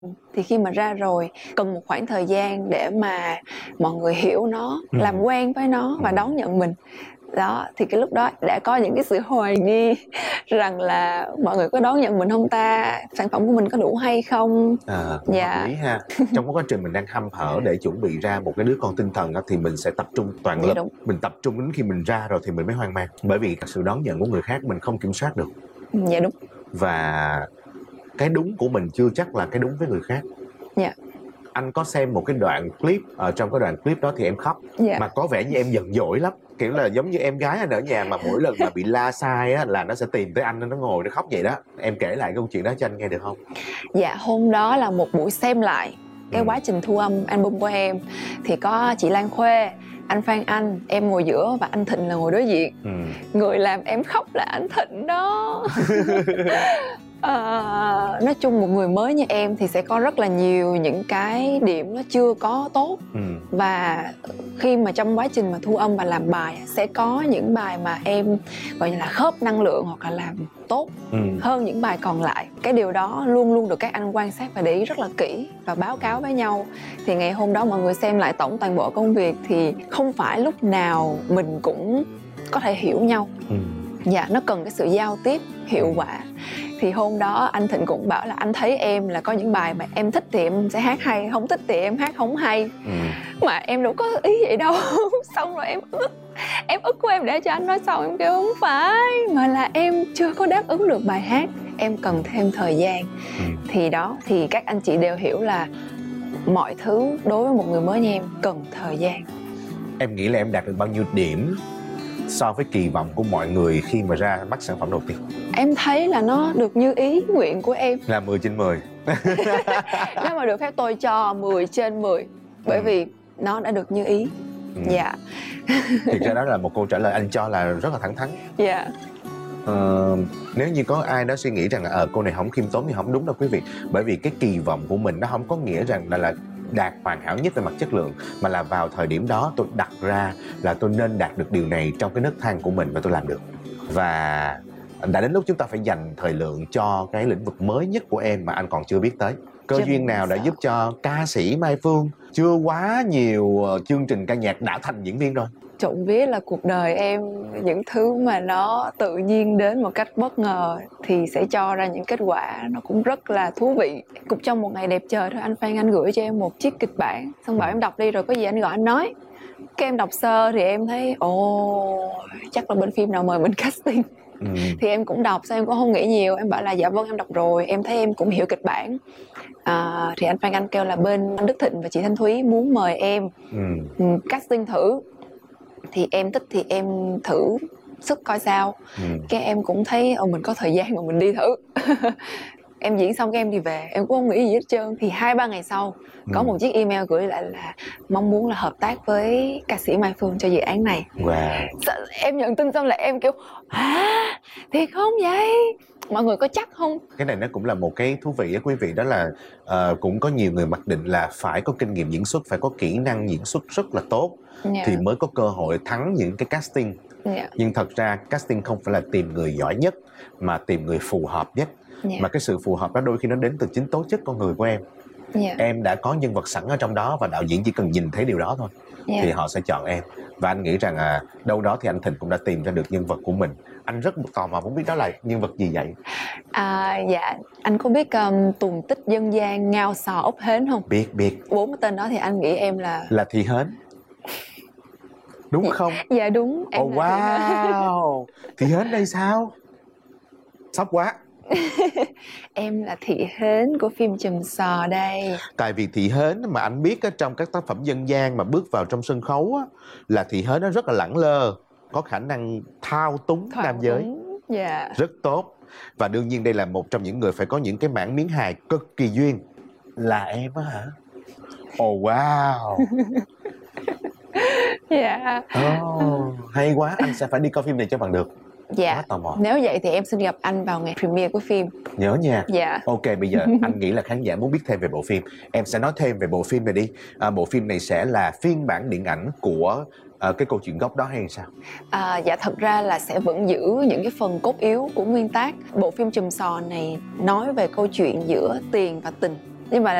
Thì khi mà ra rồi cần một khoảng thời gian để mà mọi người hiểu nó, làm quen với nó và đón nhận mình. Đó, thì cái lúc đó đã có những cái sự hoài nghi rằng là mọi người có đón nhận mình không ta, sản phẩm của mình có đủ hay không. Cũng hợp lý ha. Trong cái quá trình mình đang hăm hở để chuẩn bị ra một cái đứa con tinh thần á, thì mình sẽ tập trung toàn lực. Đúng. Mình tập trung đến khi mình ra rồi thì mình mới hoang mang, bởi vì sự đón nhận của người khác mình không kiểm soát được. Dạ đúng. Và cái đúng của mình chưa chắc là cái đúng với người khác. Dạ. Anh có xem một cái đoạn clip, ở trong cái đoạn clip đó thì em khóc. Dạ. Mà có vẻ như em giận dỗi lắm, kiểu là giống như em gái anh ở nhà mà mỗi lần mà bị la sai á là nó sẽ tìm tới anh, nó ngồi nó khóc vậy đó. Em kể lại câu chuyện đó cho anh nghe được không? Dạ, hôm đó là một buổi xem lại cái quá trình thu âm album của em. Thì có chị Lan Khuê, anh Phan Anh, em ngồi giữa và anh Thịnh là ngồi đối diện. Người làm em khóc là anh Thịnh đó. Nói chung một người mới như em thì sẽ có rất là nhiều những cái điểm nó chưa có tốt. Và khi mà trong quá trình mà thu âm và làm bài sẽ có những bài mà em gọi như là khớp năng lượng hoặc là làm tốt hơn những bài còn lại. Cái điều đó luôn luôn được các anh quan sát và để ý rất là kỹ và báo cáo với nhau. Thì ngày hôm đó mọi người xem lại toàn bộ công việc thì không phải lúc nào mình cũng có thể hiểu nhau. Dạ, nó cần cái sự giao tiếp hiệu quả. Thì hôm đó anh Thịnh cũng bảo là anh thấy em là có những bài mà em thích thì em sẽ hát hay, không thích thì em hát không hay. Mà em đâu có ý vậy đâu. Xong rồi em ức của em để cho anh nói xong, em kêu không phải, mà là em chưa có đáp ứng được bài hát, em cần thêm thời gian. Thì đó, thì các anh chị đều hiểu là mọi thứ đối với một người mới như em cần thời gian. Em nghĩ là em đạt được bao nhiêu điểm so với kỳ vọng của mọi người khi mà ra mắt sản phẩm đầu tiên? Em thấy là nó được như ý nguyện của em. Là 10 trên 10. Nếu mà được phép tôi cho 10 trên 10. Bởi vì nó đã được như ý. Dạ. Thực ra đó là một câu trả lời anh cho là rất là thẳng thắn. Dạ. Nếu như có ai đó suy nghĩ rằng là cô này không khiêm tốn thì không đúng đâu quý vị. Bởi vì cái kỳ vọng của mình nó không có nghĩa rằng là đạt hoàn hảo nhất về mặt chất lượng, mà là vào thời điểm đó tôi đặt ra là tôi nên đạt được điều này trong cái nấc thang của mình và tôi làm được. Và đã đến lúc chúng ta phải dành thời lượng cho cái lĩnh vực mới nhất của em mà anh còn chưa biết tới. Cơ duyên nào đã giúp cho ca sĩ Mai Phương chưa quá nhiều chương trình ca nhạc đã thành diễn viên rồi? Trộm vía là cuộc đời em, những thứ mà nó tự nhiên đến một cách bất ngờ thì sẽ cho ra những kết quả nó cũng rất là thú vị. Cũng trong một ngày đẹp trời thôi, anh Phan Anh gửi cho em một chiếc kịch bản, xong bảo em đọc đi rồi có gì anh gọi anh nói. Cái em đọc sơ thì em thấy chắc là bên phim nào mời mình casting. Thì em cũng đọc, sao em cũng không nghĩ nhiều, em bảo là dạ vâng em đọc rồi, em thấy em cũng hiểu kịch bản. Thì anh Phan Anh kêu là bên anh Đức Thịnh và chị Thanh Thúy muốn mời em casting thử. Thì em thích thì em thử sức coi sao. Cái em cũng thấy mình có thời gian mà mình đi thử. Em diễn xong cái em đi về, em cũng không nghĩ gì hết trơn. Thì 2-3 ngày sau có một chiếc email gửi lại là mong muốn là hợp tác với ca sĩ Mai Phương cho dự án này. Em nhận tin xong là em kiểu thiệt không vậy? Mọi người có chắc không? Cái này nó cũng là một cái thú vị á quý vị, đó là cũng có nhiều người mặc định là phải có kinh nghiệm diễn xuất, phải có kỹ năng diễn xuất rất là tốt thì mới có cơ hội thắng những cái casting. Nhưng thật ra casting không phải là tìm người giỏi nhất mà tìm người phù hợp nhất. Mà cái sự phù hợp đó đôi khi nó đến từ chính tố chất con người của em. Em đã có nhân vật sẵn ở trong đó và đạo diễn chỉ cần nhìn thấy điều đó thôi thì họ sẽ chọn em. Và anh nghĩ rằng đâu đó thì anh Thịnh cũng đã tìm ra được nhân vật của mình. Anh rất tò mò muốn biết đó là nhân vật gì vậy? Dạ, anh có biết tuồng tích dân gian Ngao Sò Ốc Hến không? Biết. 4 cái tên đó thì anh nghĩ em là Thị Hến. Đúng không? Dạ đúng, em wow. Thị Hến đây sao? Sốc quá. Em là Thị Hến của phim Chùm Sò đây. Tại vì Thị Hến mà anh biết trong các tác phẩm dân gian mà bước vào trong sân khấu á, là Thị Hến nó rất là lẳng lơ, có khả năng thao túng nam giới rất tốt. Và đương nhiên đây là một trong những người phải có những cái mảng miếng hài cực kỳ duyên. Là em á hả? Wow. Hay quá, anh sẽ phải đi coi phim này cho bằng được. Dạ, nếu vậy thì em xin gặp anh vào ngày premiere của phim. Nhớ nha. Dạ. Ok, bây giờ anh nghĩ là khán giả muốn biết thêm về bộ phim. Em sẽ nói thêm về bộ phim này đi. Bộ phim này sẽ là phiên bản điện ảnh của cái câu chuyện gốc đó hay sao? Dạ, thật ra là sẽ vẫn giữ những cái phần cốt yếu của nguyên tác. Bộ phim Chùm Sò này nói về câu chuyện giữa tiền và tình. nhưng mà